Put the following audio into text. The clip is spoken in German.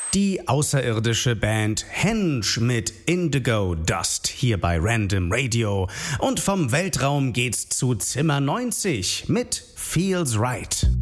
Die außerirdische Band Henge mit Indigo Dust hier bei Random Radio. Und vom Weltraum geht's zu Zimmer 90 mit Feels Right.